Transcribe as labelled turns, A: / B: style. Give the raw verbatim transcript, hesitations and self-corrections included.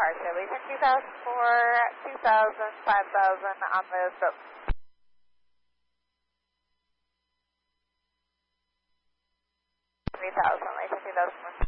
A: departure. Lisa two thousand four, two thousand, five thousand on the stroke. three thousand, Lisa two thousand four.